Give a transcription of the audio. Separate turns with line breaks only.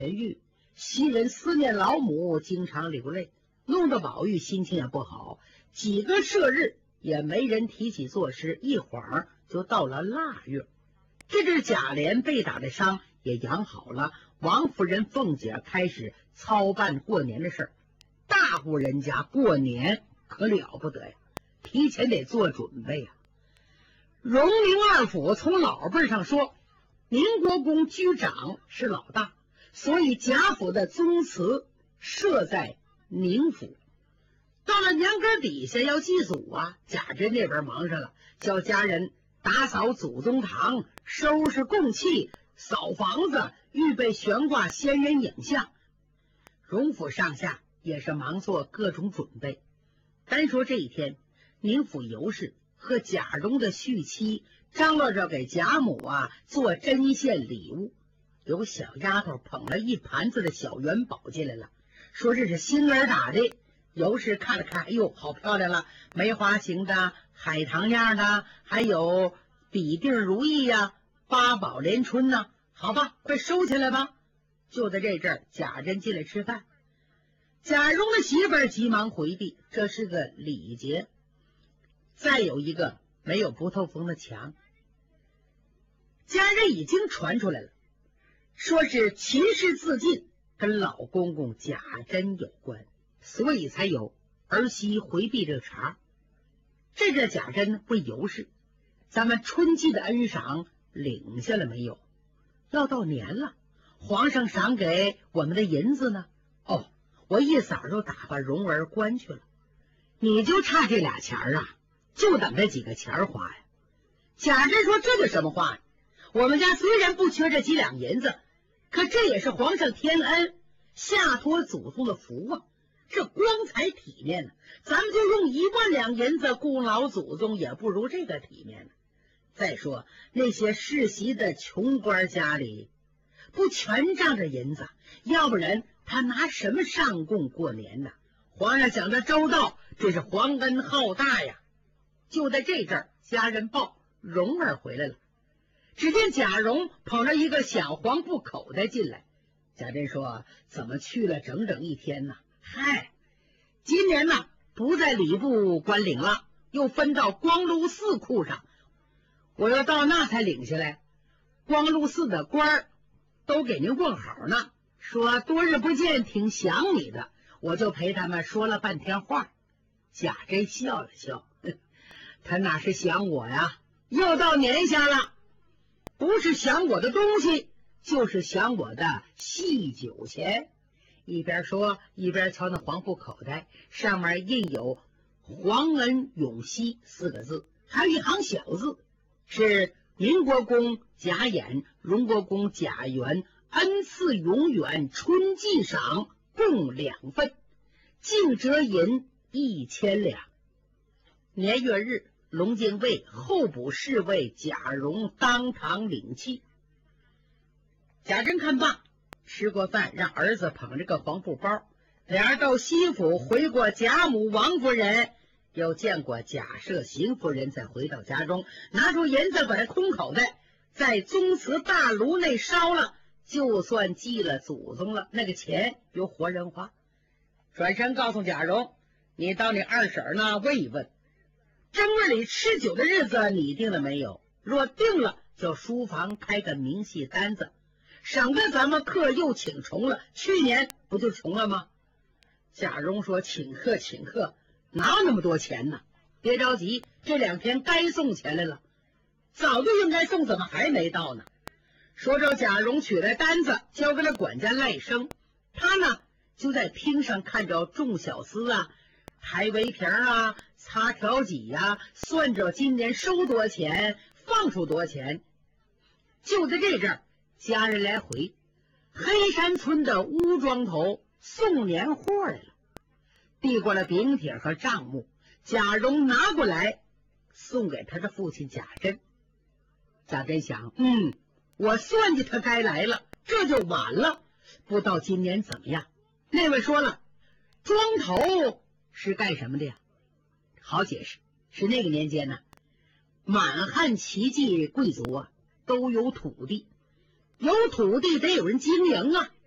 郁，袭人思念老母，经常流泪，弄得宝玉心情也不好。几个伉日也没人提起作诗，一晃就到了腊月。这阵贾琏被打的伤也养好了，王夫人、凤姐开始操办过年的事儿。大户人家过年可了不得呀，提前得做准备呀。荣宁二府从老辈上说，宁国公居长是老大，所以贾府的宗祠设在宁府。到了年根底下要祭祖啊，贾珍那边忙上了，叫家人打扫祖宗堂，收拾供器，扫房子，预备悬挂仙人影像。荣府上下也是忙做各种准备。单说这一天，宁府尤氏和贾蓉的续妻张罗着给贾母做针线礼物。有小丫头捧了一盘子的小元宝进来了，说这是新儿打的。尤氏看了看，哎呦，好漂亮了，梅花形的，海棠样的，还有比定如意呀，八宝连春呢。好吧，快收起来吧。就在这阵儿，贾珍进来吃饭，贾蓉的媳妇儿急忙回避，这是个礼节。再有一个，没有不透风的墙。家人已经传出来了，说是秦氏自尽跟老公公贾珍有关，所以才有儿媳回避这个茬。这个贾珍问尤氏，咱们春季的恩赏领下了没有？要到年了，皇上赏给我们的银子呢？哦，我一早就打发蓉儿关去了。你就差这俩钱啊，就等这几个钱花呀。贾珍说，这叫什么话呀？我们家虽然不缺这几两银子，可这也是皇上天恩，下托祖宗的福啊，这光彩体面呢。咱们就用1万两银子供老祖宗，也不如这个体面呢。再说那些世袭的穷官家里不全仗着银子，要不然他拿什么上供过年呢？皇上想得周到，这是皇恩浩大呀。就在这阵儿，家人报蓉儿回来了。只见贾蓉捧着一个小黄布口袋进来。贾珍说，怎么去了整整1天呢？嗨，今年呢不在礼部官领了，又分到光禄寺库上，我要到那才领下来。光禄寺的官儿都给您问好呢，说多日不见，挺想你的，我就陪他们说了半天话。贾珍笑了笑，他哪是想我呀，又到年下了，不是想我的东西，就是想我的细酒钱。一边说一边瞧那黄布口袋，上面印有皇恩永熙4个字，还有一行小字，是宁国公贾演、荣国公贾元恩赐永远春季赏共2份，净折银1000两。年月日，龙敬卫候补侍卫贾蓉当堂领契。贾珍看罢，吃过饭，让儿子捧着个黄布包，俩人到西府回过贾母、王夫人，又见过贾赦、邢夫人，再回到家中，拿出银子把这空口袋在宗祠大炉内烧了，就算祭了祖宗了，那个钱由活人花。转身告诉贾蓉，你到你二婶那问一问，正月里吃酒的日子你定了没有？若定了，就书房开个明细单子，省得咱们客又请重了，去年不就穷了吗？贾蓉说，请客请客，哪有那么多钱呢？别着急，这2天该送钱来了，早就应该送，怎么还没到呢？说着，贾蓉取来单子交给了管家赖生，他呢就在厅上看着众小厮抬围瓶擦条几算着今年收多钱，放出多钱。就在这阵儿，家人来回，黑山村的乌庄头送年货来了，递过了饼帖和账目，贾蓉拿过来送给他的父亲贾珍。贾珍想，我算计他该来了，这就晚了，不知道今年怎么样。那位说了，庄头是干什么的呀？好解释，是那个年间呢，满汉齐晋贵族都有土地，有土地得有人经营